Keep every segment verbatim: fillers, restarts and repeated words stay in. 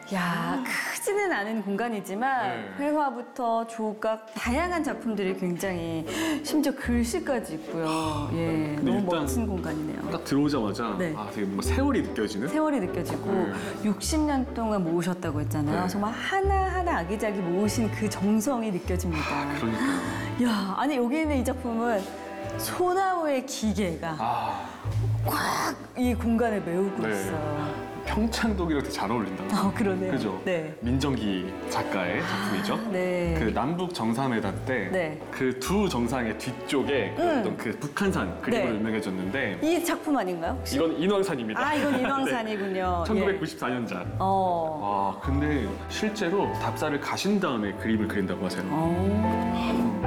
야, 크지는 않은 공간이지만 네. 회화부터 조각, 다양한 작품들이 굉장히 심지어 글씨까지 있고요. 예, 근데 너무 일단 멋진 공간이네요. 딱 들어오자마자 네. 아, 되게 뭔가 세월이 느껴지는? 세월이 느껴지고 네. 육십 년 동안 모으셨다고 했잖아요. 네. 정말 하나하나 아기자기 모으신 그 정성이 느껴집니다. 그러니까요. 야, 아니 여기 있는 이 작품은 소나무의 기계가 아, 꽉 이 공간을 메우고 네. 있어요. 평창독이랑 되게 잘 어울린다. 아, 그러네요. 그죠? 네. 민정기 작가의 작품이죠. 네. 그 남북 정상회담 때 네. 그 두 정상의 뒤쪽에 그 음. 어떤 그 북한산 그림으로 네. 유명해졌는데 이 작품 아닌가요? 혹시? 이건 인왕산입니다. 아, 이건 인왕산이군요. 네. 천구백구십사 년작. 예. 어. 아, 근데 실제로 답사를 가신 다음에 그림을 그린다고 하세요. 어.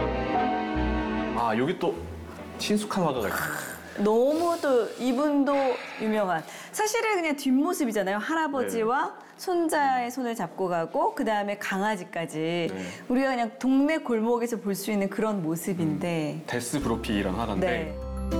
아, 여기 또 친숙한 화가가 있어요. 너무 또 이분도 유명한. 사실은 그냥 뒷모습이잖아요. 할아버지와 손자의 손을 잡고 가고 그 다음에 강아지까지. 네. 우리가 그냥 동네 골목에서 볼 수 있는 그런 모습인데. 데스 브로피라는 화가인데 네.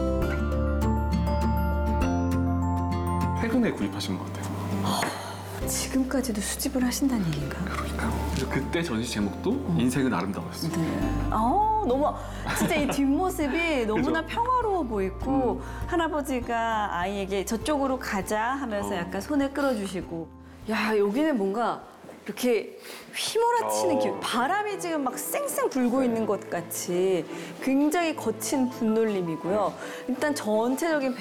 최근에 구입하신 것 같아요. 지금까지도 수집을 하신다는 얘기인가요? 그러니까요. 그래서 그때 전시 제목도 인생은 아름다웠어요. 네. 아, 너무 진짜 이 뒷모습이 너무나 평화로워 보이고 할아버지가 아이에게 저쪽으로 가자 하면서 어. 약간 손을 끌어주시고 야, 여기는 뭔가 이렇게 휘몰아치는 어. 기분, 바람이 지금 막 쌩쌩 불고 있는 것 같이 굉장히 거친 분놀림이고요. 일단 전체적인